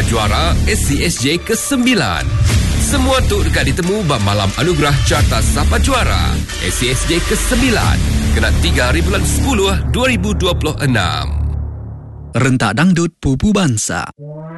Juara SCSJ ke-9. Semua tu dekat ditemu malam anugerah Carta Sapa Juara SCSJ ke-9. Kena 3 hari bulan 10 2026. Rentak dangdut Pupu Bansa.